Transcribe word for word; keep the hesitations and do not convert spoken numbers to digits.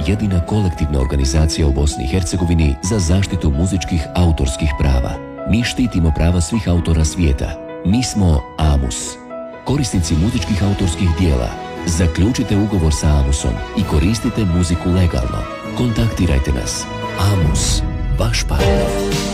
jedina kolektivna organizacija u Bosni i Hercegovini za zaštitu muzičkih autorskih prava. Mi štitimo prava svih autora svijeta. Mi smo AMUS. Korisnici muzičkih autorskih dijela, zaključite ugovor sa AMUSom i koristite muziku legalno. Kontaktirajte nas. AMUS, vaš partner.